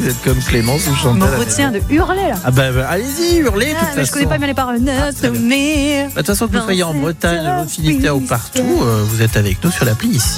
vous êtes comme Clémence ou Chantal. Je me retiens de hurler là. Ah bah, allez-y, hurlez de toute façon. Je connais pas bien les paroles. De toute façon, que vous soyez en Bretagne, au Finistère ou partout, vous êtes avec nous sur l'appli ici.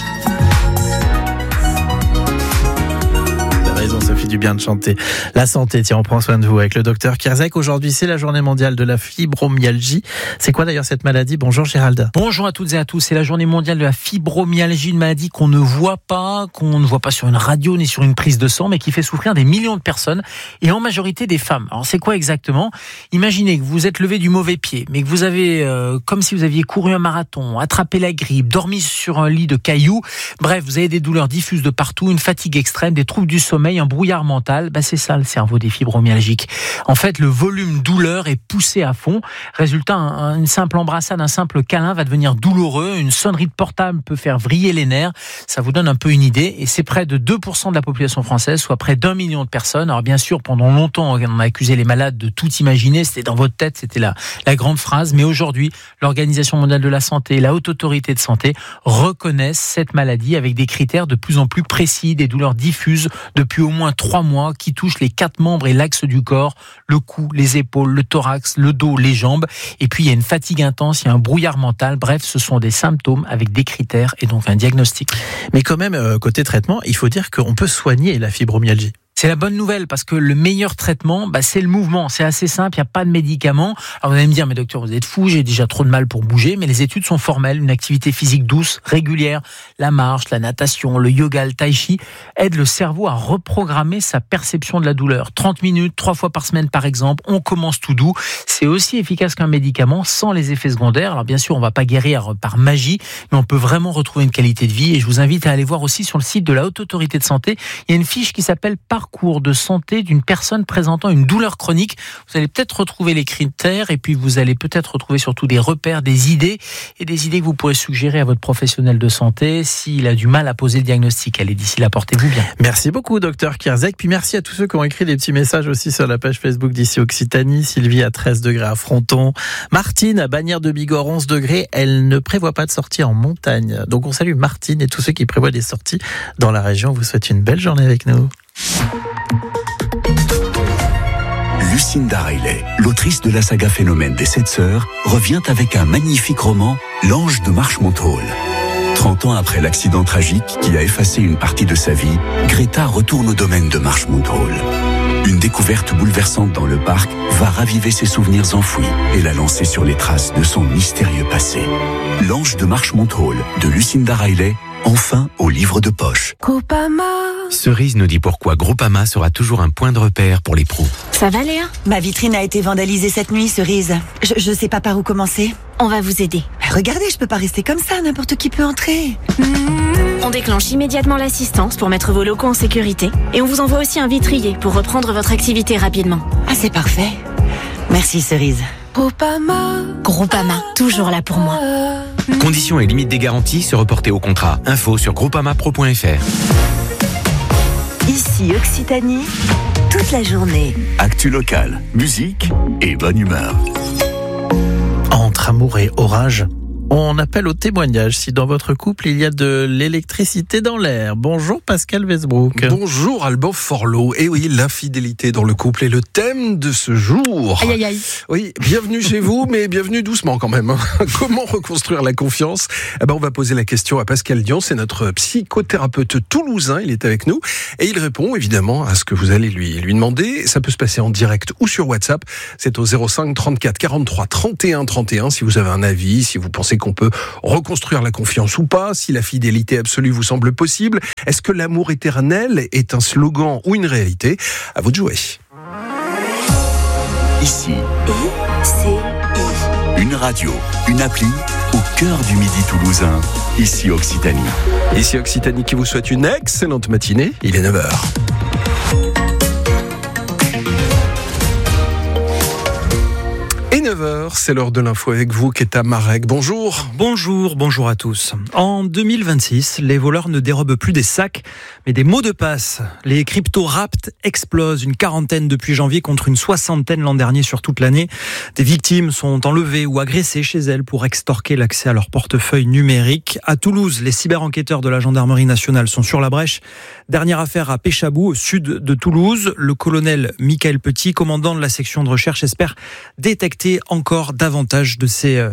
Ça fait du bien de chanter. La santé, tiens, on prend soin de vous avec le docteur Kierzek. Aujourd'hui, c'est la journée mondiale de la fibromyalgie. C'est quoi d'ailleurs cette maladie ? Bonjour Gérald. Bonjour à toutes et à tous. C'est la journée mondiale de la fibromyalgie, une maladie qu'on ne voit pas sur une radio ni sur une prise de sang, mais qui fait souffrir des millions de personnes et en majorité des femmes. Alors c'est quoi exactement ? Imaginez que vous êtes levé du mauvais pied, mais que vous avez, comme si vous aviez couru un marathon, attrapé la grippe, dormi sur un lit de cailloux. Bref, vous avez des douleurs diffuses de partout, une fatigue extrême, des troubles du sommeil, un brouillard mental, c'est ça le cerveau des fibromyalgiques. En fait, le volume douleur est poussé à fond. Résultat, une simple embrassade, un simple câlin va devenir douloureux. Une sonnerie de portable peut faire vriller les nerfs. Ça vous donne un peu une idée. Et c'est près de 2% de la population française, soit près d'1 million de personnes. Alors bien sûr, pendant longtemps, on a accusé les malades de tout imaginer. C'était dans votre tête, c'était la grande phrase. Mais aujourd'hui, l'Organisation mondiale de la santé et la Haute Autorité de santé reconnaissent cette maladie avec des critères de plus en plus précis, des douleurs diffuses depuis au moins 3 mois qui touchent les 4 membres et l'axe du corps, le cou, les épaules, le thorax, le dos, les jambes. Et puis il y a une fatigue intense, il y a un brouillard mental. Bref, ce sont des symptômes avec des critères et donc un diagnostic. Mais quand même, côté traitement, il faut dire qu'on peut soigner la fibromyalgie. C'est la bonne nouvelle parce que le meilleur traitement, c'est le mouvement. C'est assez simple, il n'y a pas de médicaments. Alors vous allez me dire, mais docteur, vous êtes fou, j'ai déjà trop de mal pour bouger. Mais les études sont formelles. Une activité physique douce, régulière, la marche, la natation, le yoga, le tai chi, aide le cerveau à reprogrammer sa perception de la douleur. 30 minutes, 3 fois par semaine par exemple, on commence tout doux. C'est aussi efficace qu'un médicament sans les effets secondaires. Alors bien sûr, on ne va pas guérir par magie, mais on peut vraiment retrouver une qualité de vie. Et je vous invite à aller voir aussi sur le site de la Haute Autorité de Santé. Il y a une fiche qui s'appelle Parcours de santé d'une personne présentant une douleur chronique. Vous allez peut-être retrouver les critères et puis vous allez peut-être retrouver surtout des repères, des idées que vous pourrez suggérer à votre professionnel de santé s'il a du mal à poser le diagnostic. Allez, d'ici là, portez-vous bien. Merci beaucoup, docteur Kierzek. Puis merci à tous ceux qui ont écrit des petits messages aussi sur la page Facebook d'ici Occitanie. Sylvie à 13 degrés à Fronton. Martine à Bagnères de Bigorre, 11 degrés. Elle ne prévoit pas de sortie en montagne. Donc on salue Martine et tous ceux qui prévoient des sorties dans la région. On vous souhaite une belle journée avec nous. Lucinda Riley, l'autrice de la saga Phénomène des 7 sœurs, revient avec un magnifique roman, L'Ange de Marchmont Hall. 30 ans après l'accident tragique qui a effacé une partie de sa vie, Greta retourne au domaine de Marchmont Hall. Une découverte bouleversante dans le parc va raviver ses souvenirs enfouis et la lancer sur les traces de son mystérieux passé. L'Ange de Marchmont Hall de Lucinda Riley, enfin au livre de poche. Groupama. Cerise nous dit pourquoi Groupama sera toujours un point de repère pour les pros. Ça va Léa ? Ma vitrine a été vandalisée cette nuit, Cerise. Je sais pas par où commencer. On va vous aider. Regardez, je peux pas rester comme ça, n'importe qui peut entrer. On déclenche immédiatement l'assistance pour mettre vos locaux en sécurité. Et on vous envoie aussi un vitrier pour reprendre votre activité rapidement. Ah, c'est parfait. Merci, Cerise. Groupama, toujours là pour moi. Conditions et limites des garanties se reporter au contrat. Info sur groupamapro.fr. Ici Occitanie, toute la journée. Actu locale, musique et bonne humeur. Entre amour et orage, on appelle au témoignage si dans votre couple il y a de l'électricité dans l'air. Bonjour Pascal Westbrook. Bonjour Alban Forlot. Et oui, l'infidélité dans le couple est le thème de ce jour. Aïe aïe aïe. Oui, bienvenue chez vous, mais bienvenue doucement quand même. Comment reconstruire la confiance ? On va poser la question à Pascal Dion, c'est notre psychothérapeute toulousain, il est avec nous et il répond évidemment à ce que vous allez lui demander. Ça peut se passer en direct ou sur WhatsApp. C'est au 05 34 43 31 31 si vous avez un avis, si vous pensez qu'on peut reconstruire la confiance ou pas, si la fidélité absolue vous semble possible. Est-ce que l'amour éternel est un slogan ou une réalité ? À vous de jouer. Ici, une radio, une appli au cœur du midi toulousain. Ici Occitanie. Ici Occitanie qui vous souhaite une excellente matinée. Il est 9h. Et 9h, c'est l'heure de l'info avec vous, Keta Marek. Bonjour. Bonjour à tous. En 2026, les voleurs ne dérobent plus des sacs, mais des mots de passe. Les crypto-rapts explosent, une quarantaine depuis janvier contre une soixantaine l'an dernier sur toute l'année. Des victimes sont enlevées ou agressées chez elles pour extorquer l'accès à leur portefeuille numérique. À Toulouse, les cyber-enquêteurs de la gendarmerie nationale sont sur la brèche. Dernière affaire à Péchabou, au sud de Toulouse. Le colonel Michael Petit, commandant de la section de recherche, espère détecter encore davantage de ces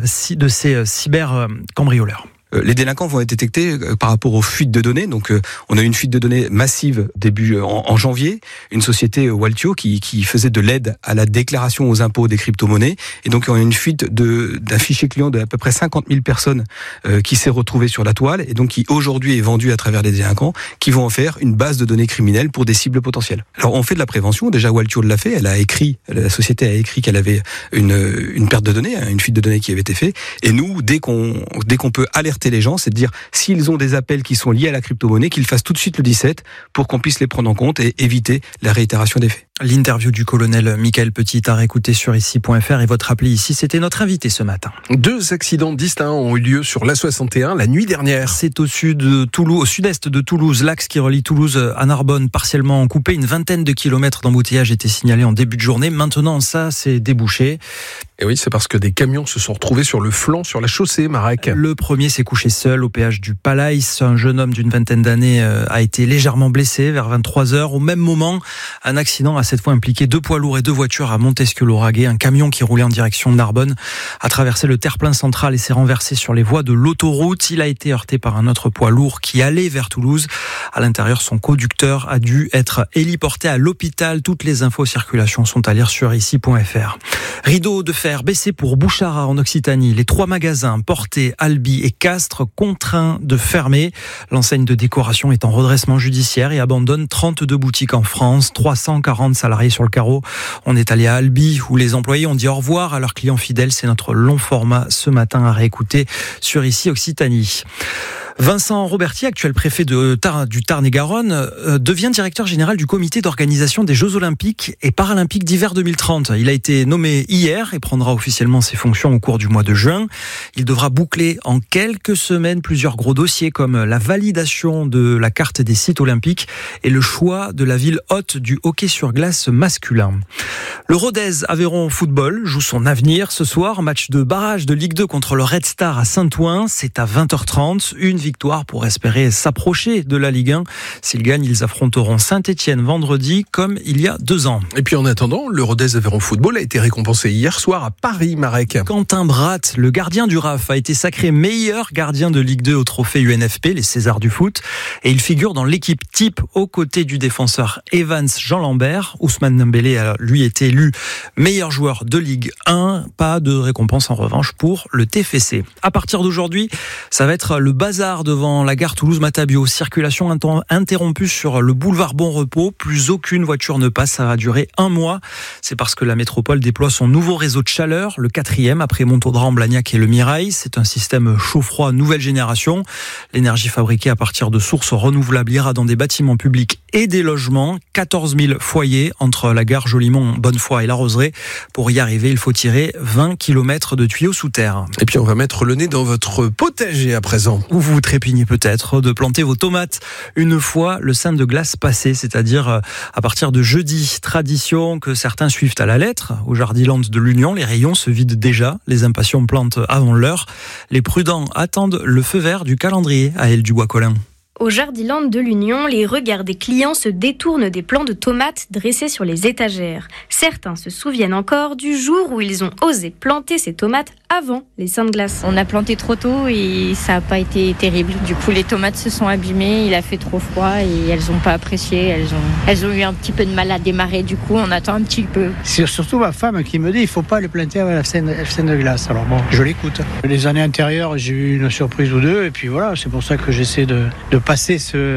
cyber-cambrioleurs. Les délinquants vont être détectés par rapport aux fuites de données. Donc, on a eu une fuite de données massive début en janvier. Une société Waltio qui faisait de l'aide à la déclaration aux impôts des crypto-monnaies. Et donc, on a eu une fuite d'un fichier client de à peu près 50 000 personnes qui s'est retrouvé sur la toile et donc qui aujourd'hui est vendu à travers les délinquants qui vont en faire une base de données criminelles pour des cibles potentielles. Alors, on fait de la prévention. Déjà, Waltio l'a fait. La société a écrit qu'elle avait une perte de données, une fuite de données qui avait été faite. Et nous, dès qu'on peut alerter les gens, c'est de dire s'ils ont des appels qui sont liés à la crypto-monnaie, qu'ils fassent tout de suite le 17 pour qu'on puisse les prendre en compte et éviter la réitération des faits. L'interview du colonel Michael Petit à réécouter sur ici.fr et votre appli ici, c'était notre invité ce matin. 2 accidents distincts ont eu lieu sur l'A61 la nuit dernière. C'est au sud-est de Toulouse, l'axe qui relie Toulouse à Narbonne, partiellement coupé. Une vingtaine de kilomètres d'embouteillage étaient signalés en début de journée. Maintenant, ça, c'est débouché. Et oui, c'est parce que des camions se sont retrouvés sur le flanc, sur la chaussée, Marek. Le premier s'est couché seul au péage du Palais. Un jeune homme d'une vingtaine d'années a été légèrement blessé vers 23h. Au même moment, un accident a cette fois impliqué 2 poids lourds et 2 voitures à Montesquieu-Lauragais. Un camion qui roulait en direction de Narbonne a traversé le terre-plein central et s'est renversé sur les voies de l'autoroute. Il a été heurté par un autre poids lourd qui allait vers Toulouse. À l'intérieur, son conducteur a dû être héliporté à l'hôpital. Toutes les infos circulation sont à lire sur ici.fr. Rideau de fer baissé pour Bouchara en Occitanie. Les 3 magasins Portet, Albi et Castres contraints de fermer. L'enseigne de décoration est en redressement judiciaire et abandonne 32 boutiques en France, 340 salariés sur le carreau. On est allé à Albi où les employés ont dit au revoir à leurs clients fidèles. C'est notre long format ce matin à réécouter sur ici Occitanie. Vincent Roberti, actuel préfet du Tarn-et-Garonne, devient directeur général du comité d'organisation des Jeux Olympiques et Paralympiques d'hiver 2030. Il a été nommé hier et prendra officiellement ses fonctions au cours du mois de juin. Il devra boucler en quelques semaines plusieurs gros dossiers comme la validation de la carte des sites olympiques et le choix de la ville hôte du hockey sur glace masculin. Le Rodez Aveyron Football joue son avenir ce soir. Match de barrage de Ligue 2 contre le Red Star à Saint-Ouen. C'est à 20h30. Une victoire pour espérer s'approcher de la Ligue 1. S'ils gagnent, ils affronteront Saint-Etienne vendredi comme il y a 2 ans. Et puis en attendant, le Rodez Aveyron Football a été récompensé hier soir à Paris, Marek. Quentin Bratt, le gardien du RAF, a été sacré meilleur gardien de Ligue 2 au trophée UNFP, les Césars du foot. Et il figure dans l'équipe type aux côtés du défenseur Evans Jean Lambert. Ousmane Dembélé a lui été élu meilleur joueur de Ligue 1. Pas de récompense en revanche pour le TFC. À partir d'aujourd'hui, ça va être le bazar devant la gare Toulouse-Matabio. Circulation interrompue sur le boulevard Bon Repos. Plus aucune voiture ne passe. Ça va durer 1 mois. C'est parce que la métropole déploie son nouveau réseau de chaleur, le 4e après Montaudran, Blagnac et le Mirail. C'est un système chaud-froid nouvelle génération. L'énergie fabriquée à partir de sources renouvelables ira dans des bâtiments publics et des logements. 14 000 foyers entre la gare Jolimont, Bonnefoy et la Roseraie. Pour y arriver, il faut tirer 20 km de tuyaux sous terre. Et puis on va mettre le nez dans votre potager à présent. Où vous trépignez peut-être de planter vos tomates une fois le sein de glace passé, c'est-à-dire à partir de jeudi. Tradition que certains suivent à la lettre. Au Jardiland de l'Union, les rayons se vident déjà. Les impatients plantent avant l'heure. Les prudents attendent le feu vert du calendrier à Elle du Bois-Colin. Au Jardiland de l'Union, les regards des clients se détournent des plants de tomates dressés sur les étagères. Certains se souviennent encore du jour où ils ont osé planter ces tomates avant les seins de glace. On a planté trop tôt et ça n'a pas été terrible. Du coup, les tomates se sont abîmées, il a fait trop froid et elles n'ont pas apprécié. Elles ont eu un petit peu de mal à démarrer, du coup, on attend un petit peu. C'est surtout ma femme qui me dit qu'il ne faut pas les planter avant la scène de glace. Alors bon, je l'écoute. Les années antérieures, j'ai eu une surprise ou deux et puis voilà, c'est pour ça que j'essaie de passer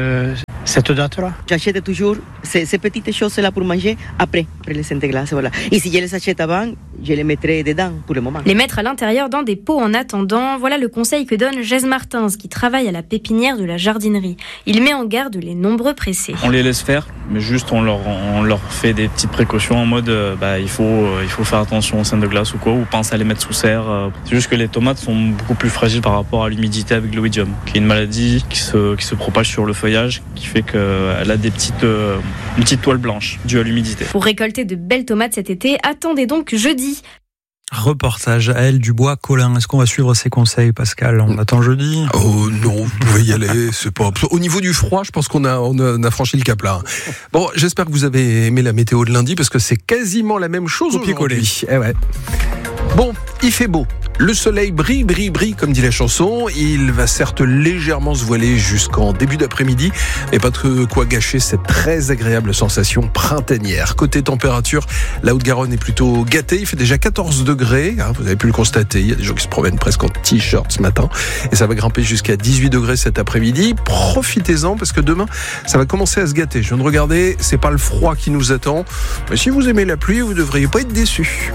cette date-là. J'achète toujours ces petites choses-là pour manger après les scènes de glace. Voilà. Et si je les achète avant, je les mettrai dedans pour le moment. Les mettre à l'intérieur l'intérieur d'un des pots en attendant. Voilà le conseil que donne Jez Martins, qui travaille à la pépinière de la jardinerie. Il met en garde les nombreux pressés. On les laisse faire, mais juste on leur fait des petites précautions en mode il faut faire attention aux scènes de glace ou quoi, ou pense à les mettre sous serre. C'est juste que les tomates sont beaucoup plus fragiles par rapport à l'humidité avec l'oïdium, qui est une maladie qui se propage sur le feuillage, qui fait qu'elle a une petite toile blanche due à l'humidité. Pour récolter de belles tomates cet été, attendez donc jeudi. Reportage à Elle Dubois-Colin. Est-ce qu'on va suivre ses conseils, Pascal? On attend jeudi. Oh non, vous pouvez y aller. C'est pas... Au niveau du froid, je pense qu'on a franchi le cap là. Bon, j'espère que vous avez aimé la météo de lundi parce que c'est quasiment la même chose aujourd'hui. Eh ouais. Bon, il fait beau. Le soleil brille, comme dit la chanson. Il va certes légèrement se voiler jusqu'en début d'après-midi, mais pas de quoi gâcher cette très agréable sensation printanière. Côté température, la Haute-Garonne est plutôt gâtée. Il fait déjà 14 degrés, vous avez pu le constater. Il y a des gens qui se promènent presque en t-shirt ce matin. Et ça va grimper jusqu'à 18 degrés cet après-midi. Profitez-en parce que demain, ça va commencer à se gâter. Je viens de regarder, c'est pas le froid qui nous attend. Mais si vous aimez la pluie, vous devriez pas être déçus.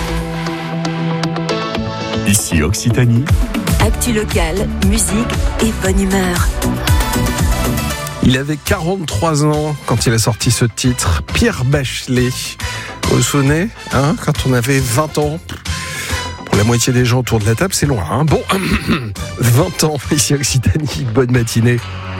Ici Occitanie. Actu locale, musique et bonne humeur. Il avait 43 ans quand il a sorti ce titre, Pierre Bachelet. Vous vous souvenez, quand on avait 20 ans? Pour la moitié des gens autour de la table, c'est loin. Bon, 20 ans ici Occitanie, bonne matinée.